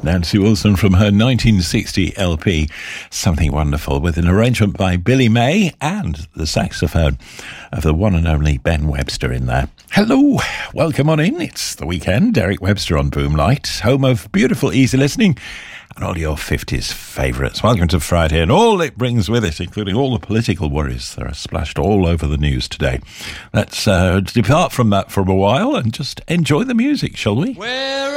Nancy Wilson from her 1960 LP, Something Wonderful, with an arrangement by Billy May and the saxophone of the one and only Ben Webster in there. Hello, welcome on in. It's the weekend. Derek Webster on Boomlight, home of beautiful, easy listening and all your 50s favourites. Welcome to Friday and all it brings with it, including all the political worries that are splashed all over the news today. Let's depart from that for a while and just enjoy the music, shall we?